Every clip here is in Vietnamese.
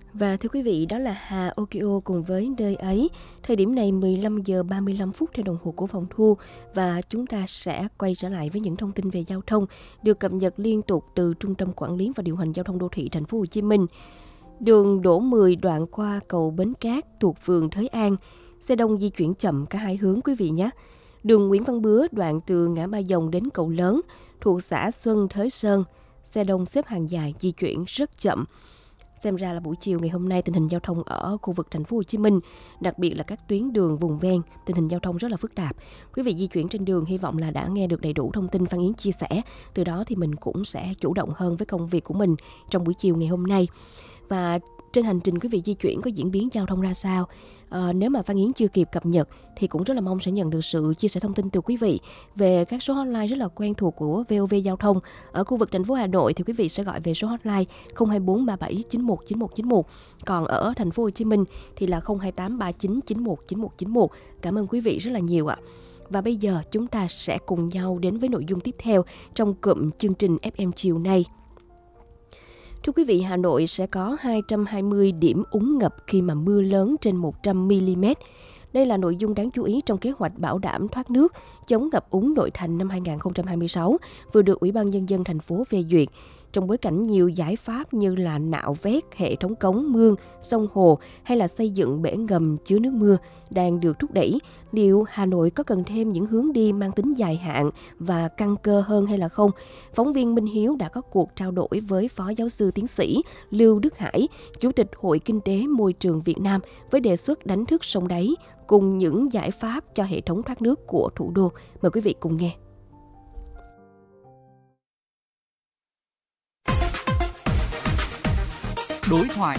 Và thưa quý vị, đó là Hà Okio cùng với Nơi ấy. Thời điểm này 15 giờ 35 phút theo đồng hồ của phòng thu, và chúng ta sẽ quay trở lại với những thông tin về giao thông được cập nhật liên tục từ Trung tâm Quản lý và Điều hành Giao thông Đô thị Thành phố Hồ Chí Minh. Đường Đỗ 10 đoạn qua cầu Bến Cát thuộc phường Thới An, xe đông di chuyển chậm cả hai hướng quý vị nhé. Đường Nguyễn Văn Bứa đoạn từ ngã Ba Dòng đến cầu Lớn thuộc xã Xuân Thới Sơn, xe đông xếp hàng dài di chuyển rất chậm. Xem ra là buổi chiều ngày hôm nay tình hình giao thông ở khu vực Thành phố Hồ Chí Minh, đặc biệt là các tuyến đường vùng ven, tình hình giao thông rất là phức tạp. Quý vị di chuyển trên đường hy vọng là đã nghe được đầy đủ thông tin Phan Yến chia sẻ. Từ đó thì mình cũng sẽ chủ động hơn với công việc của mình trong buổi chiều ngày hôm nay. Và trên hành trình quý vị di chuyển có diễn biến giao thông ra sao? Nếu mà Phan Yến chưa kịp cập nhật thì cũng rất là mong sẽ nhận được sự chia sẻ thông tin từ quý vị về các số hotline rất là quen thuộc của VOV Giao thông. Ở khu vực thành phố Hà Nội thì quý vị sẽ gọi về số hotline 024 37 91 91 91. Còn ở thành phố Hồ Chí Minh thì là 028 39 91 91 91. Cảm ơn quý vị rất là nhiều ạ. Và bây giờ chúng ta sẽ cùng nhau đến với nội dung tiếp theo trong cụm chương trình FM chiều nay. Thưa quý vị, Hà Nội sẽ có 220 điểm úng ngập khi mà mưa lớn trên 100 mm. Đây là nội dung đáng chú ý trong kế hoạch bảo đảm thoát nước, chống ngập úng nội thành năm 2026 vừa được Ủy ban Nhân dân thành phố phê duyệt. Trong bối cảnh nhiều giải pháp như là nạo vét hệ thống cống, mương, sông hồ hay là xây dựng bể ngầm chứa nước mưa đang được thúc đẩy, liệu Hà Nội có cần thêm những hướng đi mang tính dài hạn và căn cơ hơn hay là không? Phóng viên Minh Hiếu đã có cuộc trao đổi với Phó Giáo sư Tiến sĩ Lưu Đức Hải, Chủ tịch Hội Kinh tế Môi trường Việt Nam với đề xuất đánh thức sông đáy cùng những giải pháp cho hệ thống thoát nước của thủ đô. Mời quý vị cùng nghe. Đối thoại.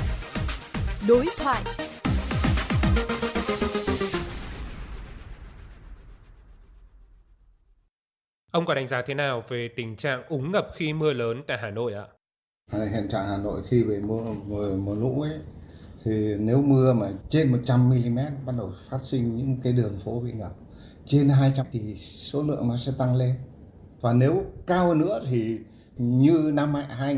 Ông có đánh giá thế nào về tình trạng úng ngập khi mưa lớn tại Hà Nội ạ? Hiện trạng Hà Nội khi về mùa lũ ấy, thì nếu mưa mà trên 100 mm bắt đầu phát sinh những cái đường phố bị ngập. Trên 200 thì số lượng nó sẽ tăng lên. Và nếu cao hơn nữa thì như năm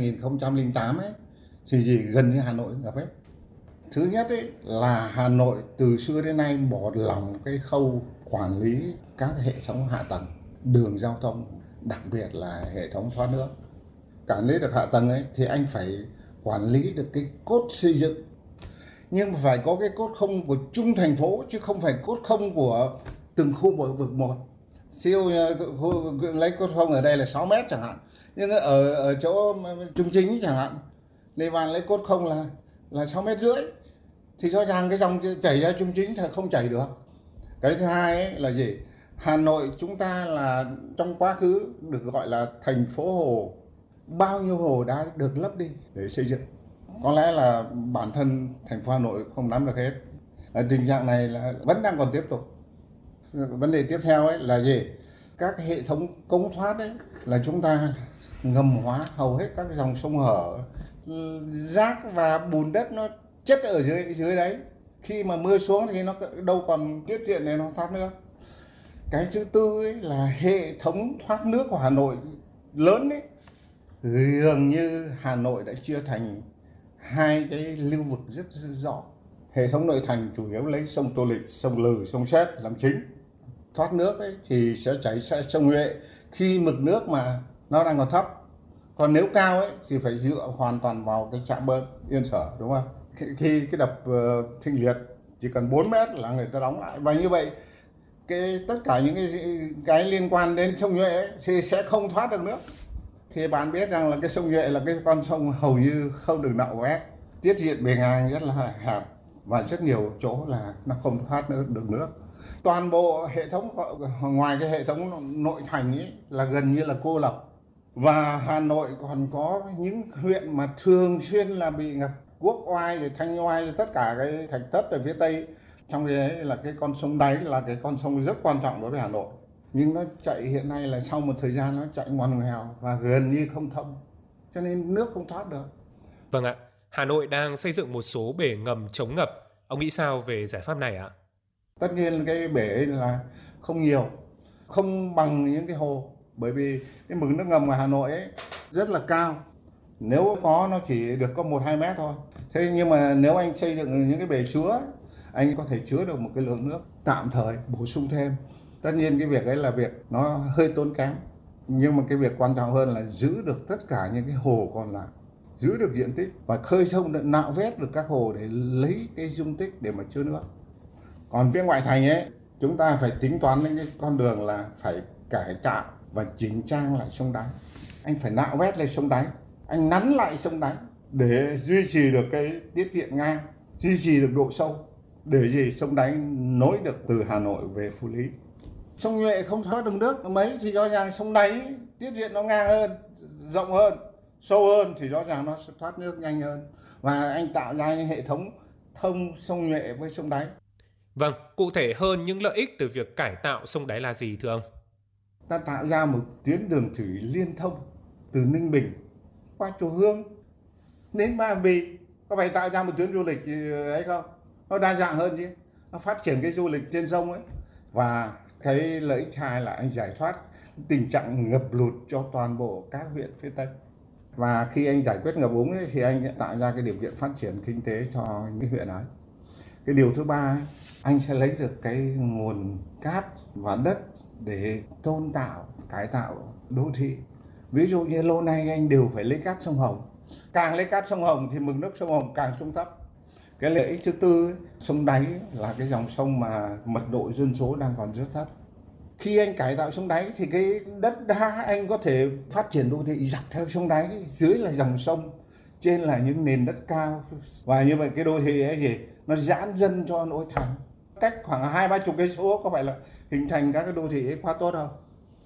2008 ấy, thì gần như Hà Nội ngập hết. Thứ nhất ấy là Hà Nội từ xưa đến nay bỏ lỏng cái khâu quản lý các hệ thống hạ tầng, đường giao thông, đặc biệt là hệ thống thoát nước. Quản lý được hạ tầng ấy thì anh phải quản lý được cái cốt xây dựng. Nhưng mà phải có cái cốt không của chung thành phố chứ không phải cốt không của từng khu vực một. Siêu lấy cốt không ở đây là 6 mét chẳng hạn. Nhưng ở chỗ Trung Chính chẳng hạn, Lê Văn lấy cốt không là 6,5 mét. Thì rõ ràng cái dòng chảy ra Trung Chính là không chảy được. Cái thứ hai ấy là gì? Hà Nội chúng ta là trong quá khứ được gọi là thành phố hồ. Bao nhiêu hồ đã được lấp đi để xây dựng. Có lẽ là bản thân thành phố Hà Nội không nắm được hết. Tình trạng này là vẫn đang còn tiếp tục. Vấn đề tiếp theo ấy là gì? Các hệ thống cống thoát ấy là chúng ta ngầm hóa hầu hết các dòng sông hở. Rác và bùn đất nó chất ở dưới đấy. Khi mà mưa xuống thì nó đâu còn tiết diện để nó thoát nước. Cái thứ tư ấy là hệ thống thoát nước của Hà Nội lớn ấy. Dường như Hà Nội đã chia thành hai cái lưu vực rất rõ. Hệ thống nội thành chủ yếu lấy sông Tô Lịch, sông Lừ, sông Sét làm chính. Thoát nước ấy thì sẽ chảy sang sông Nhuệ khi mực nước mà nó đang còn thấp. Còn nếu cao ấy thì phải dựa hoàn toàn vào cái trạm bơm Yên Sở, đúng không? Khi cái đập Thịnh Liệt chỉ cần 4 mét là người ta đóng lại. Và như vậy tất cả những cái liên quan đến sông Nhuệ ấy, thì sẽ không thoát được nước. Thì bạn biết rằng là cái sông Nhuệ là cái con sông hầu như không được nạo vét, tiết diện bề ngang rất là hẹp và rất nhiều chỗ là nó không thoát được nước. Toàn bộ hệ thống ngoài cái hệ thống nội thành ấy là gần như là cô lập. Và Hà Nội còn có những huyện mà thường xuyên là bị ngập. Quốc Oai, rồi Thanh Oai, rồi tất cả cái Thạch Thất ở phía Tây. Trong đấy là cái con sông đáy là cái con sông rất quan trọng đối với Hà Nội. Nhưng nó chạy hiện nay là sau một thời gian nó chạy ngoằn ngoèo và gần như không thông. Cho nên nước không thoát được. Vâng ạ, Hà Nội đang xây dựng một số bể ngầm chống ngập. Ông nghĩ sao về giải pháp này ạ? Tất nhiên cái bể ấy là không nhiều, không bằng những cái hồ. Bởi vì cái mực nước ngầm ở Hà Nội ấy rất là cao. Nếu có nó chỉ được có 1-2 mét thôi. Thế nhưng mà nếu anh xây dựng những cái bể chứa, anh có thể chứa được một cái lượng nước tạm thời bổ sung thêm. Tất nhiên cái việc ấy là việc nó hơi tốn kém. Nhưng mà cái việc quan trọng hơn là giữ được tất cả những cái hồ còn lại, giữ được diện tích và khơi thông, nạo vét được các hồ để lấy cái dung tích để mà chứa nước. Còn phía ngoại thành ấy, chúng ta phải tính toán đến cái con đường là phải cải tạo và chỉnh trang lại sông đáy. Anh phải nạo vét lên sông đáy, anh nắn lại sông đáy để duy trì được cái tiết điện ngang, duy trì được độ sâu, để gì sông đáy nối được từ Hà Nội về Phú Lý. Sông Nhuệ không thoát được nước mấy thì rõ ràng sông đáy tiết điện nó ngang hơn, rộng hơn, sâu hơn thì rõ ràng nó sẽ thoát nước nhanh hơn. Và anh tạo ra những hệ thống thông sông Nhuệ với sông đáy. Vâng, cụ thể hơn những lợi ích từ việc cải tạo sông đáy là gì thưa ông? Ta tạo ra một tuyến đường thủy liên thông từ Ninh Bình qua Chùa Hương đến Ba Vì. Có phải tạo ra một tuyến du lịch ấy không? Nó đa dạng hơn chứ. Nó phát triển cái du lịch trên sông ấy. Và cái lợi ích hai là anh giải thoát tình trạng ngập lụt cho toàn bộ các huyện phía Tây. Và khi anh giải quyết ngập úng ấy, thì anh tạo ra cái điều kiện phát triển kinh tế cho những huyện ấy. Cái điều thứ ba, anh sẽ lấy được cái nguồn cát và đất để tôn tạo, cải tạo đô thị. Ví dụ như lâu nay anh đều phải lấy cát sông Hồng. Càng lấy cát sông Hồng thì mực nước sông Hồng càng xuống thấp. Cái lợi ích thứ tư, sông đáy là cái dòng sông mà mật độ dân số đang còn rất thấp. Khi anh cải tạo sông đáy thì cái đất đá anh có thể phát triển đô thị dọc theo sông đáy, dưới là dòng sông, trên là những nền đất cao. Và như vậy cái đô thị ấy gì? Nó giãn dân cho nội thành. Cách khoảng 20-30 cây số có phải là hình thành các cái đô thị ấy quá tốt không?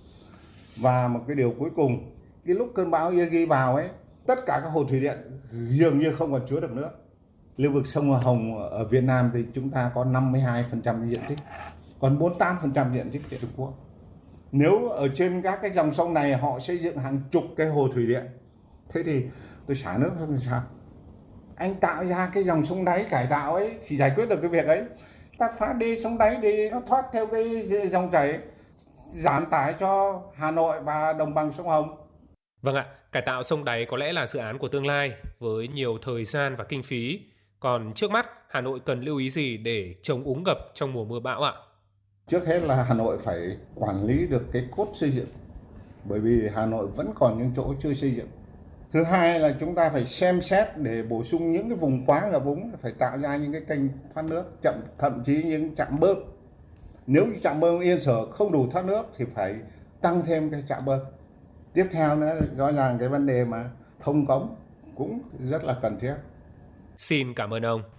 Và một cái điều cuối cùng, cái lúc cơn bão Yagi vào ấy, tất cả các hồ thủy điện dường như không còn chứa được nước. Lưu vực sông Hồng ở Việt Nam thì chúng ta có 52% diện tích, còn 48% diện tích của Trung Quốc. Nếu ở trên các cái dòng sông này họ xây dựng hàng chục cái hồ thủy điện, thế thì tôi xả nước không thì sao? Anh tạo ra cái dòng sông đáy cải tạo ấy thì giải quyết được cái việc ấy. Ta phá đê sông đáy để nó thoát theo cái dòng chảy, giảm tải cho Hà Nội và đồng bằng sông Hồng. Vâng ạ, cải tạo sông đáy có lẽ là dự án của tương lai với nhiều thời gian và kinh phí. Còn trước mắt, Hà Nội cần lưu ý gì để chống úng ngập trong mùa mưa bão ạ? Trước hết là Hà Nội phải quản lý được cái cốt xây dựng, bởi vì Hà Nội vẫn còn những chỗ chưa xây dựng. Thứ hai là chúng ta phải xem xét để bổ sung những cái vùng quá ngập úng, phải tạo ra những cái kênh thoát nước, thậm chí những trạm bơm. Nếu như trạm bơm Yên Sở không đủ thoát nước thì phải tăng thêm cái trạm bơm. Tiếp theo nữa, rõ ràng cái vấn đề mà thông cống cũng rất là cần thiết. Xin cảm ơn ông.